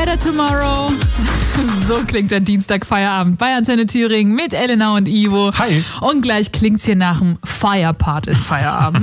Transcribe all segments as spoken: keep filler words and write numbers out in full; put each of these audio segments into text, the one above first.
Better Tomorrow. So klingt der Dienstag-Feierabend bei Antenne Thüringen mit Elena und Ivo. Hi. Und gleich klingt's hier nach dem Feierpart in Feierabend.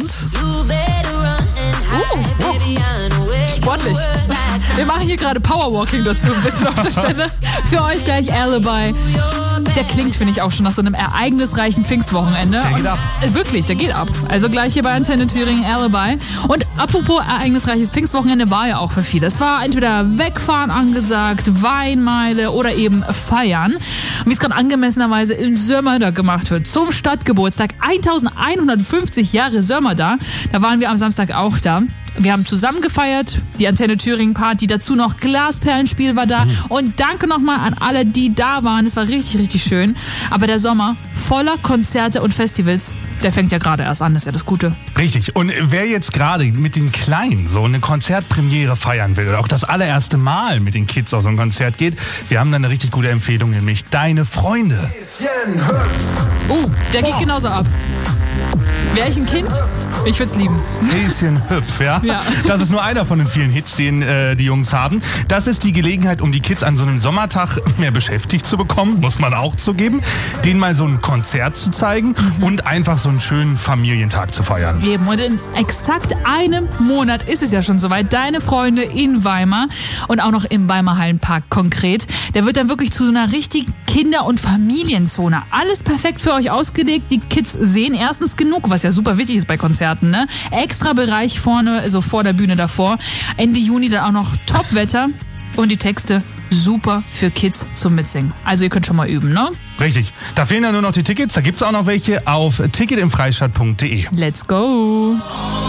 Uh, oh. Sportlich. Wir machen hier gerade Powerwalking dazu, ein bisschen auf der Stelle. Für euch gleich Alibi. Der klingt, finde ich, auch schon nach so einem ereignisreichen Pfingstwochenende. Der geht ab. Und, äh, wirklich, der geht ab. Also gleich hier bei Antenne Thüringen Alibi. Und apropos ereignisreiches Pfingstwochenende war ja auch für viele. Es war entweder Wegfahren angesagt, Weinmeile oder eben Feiern. Und wie es gerade angemessenerweise in Sömmerda gemacht wird. Zum Stadtgeburtstag eintausendeinhundertfünfzig Jahre Sömmerda. Da waren wir am Samstag auch da. Wir haben zusammen gefeiert, die Antenne Thüringen Party, dazu noch Glasperlenspiel war da. Mhm. Und danke nochmal an alle, die da waren. Es war richtig, richtig schön. Aber der Sommer voller Konzerte und Festivals, der fängt ja gerade erst an, das ist ja das Gute. Richtig. Und wer jetzt gerade mit den Kleinen so eine Konzertpremiere feiern will oder auch das allererste Mal mit den Kids auf so ein Konzert geht, wir haben da eine richtig gute Empfehlung, nämlich Deine Freunde. Oh, der geht genauso ab. Wäre ich ein Kind? Ich würde es lieben. Häschen hüpf, ja? Ja. Das ist nur einer von den vielen Hits, den äh, die Jungs haben. Das ist die Gelegenheit, um die Kids an so einem Sommertag mehr beschäftigt zu bekommen, muss man auch zugeben, denen mal so ein Konzert zu zeigen mhm. und einfach so einen schönen Familientag zu feiern. Eben. Und in exakt einem Monat ist es ja schon soweit. Deine Freunde in Weimar und auch noch im Weimar Hallenpark konkret. Der wird dann wirklich zu einer richtigen Kinder- und Familienzone. Alles perfekt für euch ausgelegt. Die Kids sehen erstens genug, was ja super wichtig ist bei Konzerten, ne? Extra Bereich vorne, also vor der Bühne davor. Ende Juni dann auch noch Top-Wetter und die Texte super für Kids zum Mitsingen. Also ihr könnt schon mal üben, ne? Richtig. Da fehlen ja nur noch die Tickets. Da gibt's auch noch welche auf ticket im freistadt punkt de. Let's go!